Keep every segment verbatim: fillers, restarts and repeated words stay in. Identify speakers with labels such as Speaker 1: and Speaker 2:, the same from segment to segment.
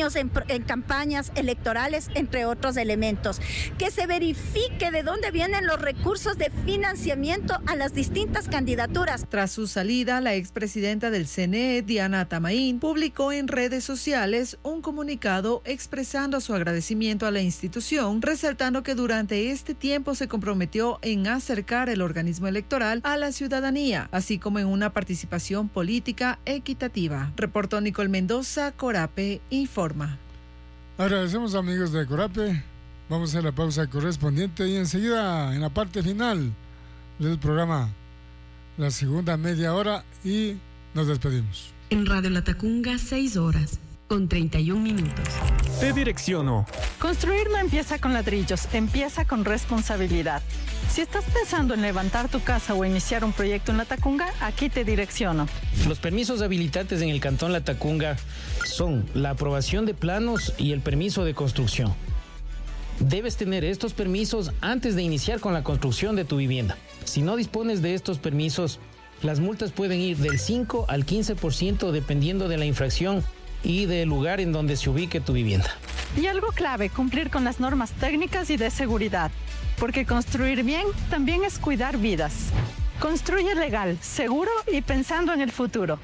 Speaker 1: menos en, en campañas electorales, entre otros elementos. Que se verifique de dónde vienen los recursos de financiamiento a las distintas candidaturas.
Speaker 2: Tras su salida, la expresidenta del C N E, Diana Tamaín, publicó en redes sociales un comunicado expresando su agradecimiento a la institución, resaltando que durante este tiempo se comprometió en acercar el organismo electoral a la ciudadanía, así como en una participación política equitativa. Reportó Nicole Mendoza, Corape Informa.
Speaker 3: Agradecemos, amigos de Corape. Vamos a hacer la pausa correspondiente y enseguida, en la parte final del programa, la segunda media hora, y nos despedimos.
Speaker 4: En Radio Latacunga, seis horas con treinta y un minutos.
Speaker 5: Te direcciono.
Speaker 6: Construir no empieza con ladrillos, empieza con responsabilidad. Si estás pensando en levantar tu casa o iniciar un proyecto en Latacunga, aquí te direcciono.
Speaker 7: Los permisos habilitantes en el Cantón Latacunga son la aprobación de planos y el permiso de construcción. Debes tener estos permisos antes de iniciar con la construcción de tu vivienda. Si no dispones de estos permisos, las multas pueden ir del cinco al quince por ciento dependiendo de la infracción y del lugar en donde se ubique tu vivienda.
Speaker 6: Y algo clave, cumplir con las normas técnicas y de seguridad, porque construir bien también es cuidar vidas. Construye legal, seguro y pensando en el futuro.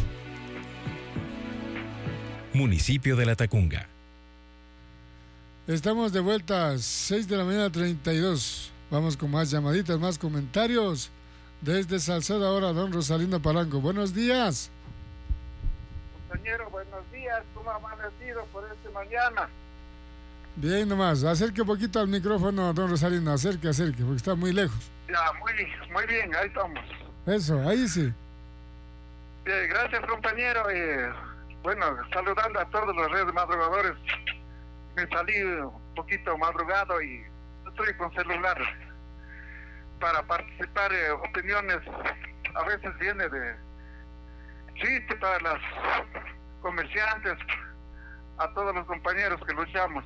Speaker 5: Municipio de Latacunga.
Speaker 3: Estamos de vuelta, seis de la mañana, treinta y dos. Vamos con más llamaditas, más comentarios. Desde Salcedo ahora, don Rosalino Palanco. Buenos días.
Speaker 8: Compañero, buenos días. ¿Cómo ha amanecido por esta mañana?
Speaker 3: Bien nomás. Acerque un poquito al micrófono, don Rosalino. Acerque, acerque, porque está muy lejos.
Speaker 8: Ya, muy, muy bien, ahí estamos.
Speaker 3: Eso, ahí sí.
Speaker 8: Bien, gracias, compañero. Eh, bueno, saludando a todos los redes madrugadores. Me salí un poquito madrugado y estoy con celular para participar. Eh, opiniones a veces viene de chiste para los comerciantes, a todos los compañeros que luchamos.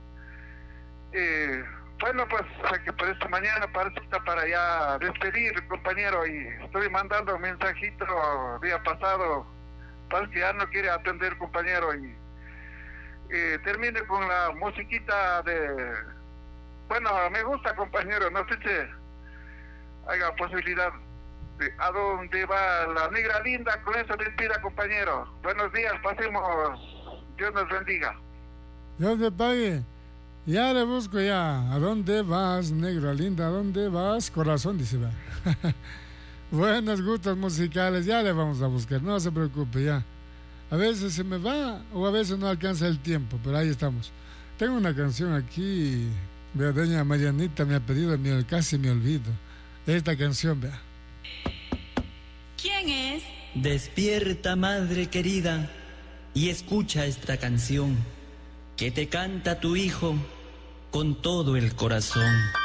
Speaker 8: Eh, bueno, pues que por esta mañana parece que está para ya despedir, compañero, y estoy mandando un mensajito día pasado, parece que ya no quiere atender, compañero, y Eh, termine con la musiquita de... Bueno, me gusta, compañero, no sé si haya posibilidad de... ¿A dónde va la negra linda? Con eso despida, compañero. Buenos días, pasemos. Dios nos bendiga.
Speaker 3: Dios te pague. Ya le busco ya. ¿A dónde vas, negra linda? ¿A dónde vas? Corazón, dice. Va. Buenos gustos musicales, ya le vamos a buscar. No se preocupe, ya. A veces se me va o a veces no alcanza el tiempo, pero ahí estamos. Tengo una canción aquí, vea, doña Marianita me ha pedido, me, casi me olvido. Esta canción, vea.
Speaker 4: ¿Quién es?
Speaker 9: Despierta, madre querida, y escucha esta canción que te canta tu hijo con todo el corazón.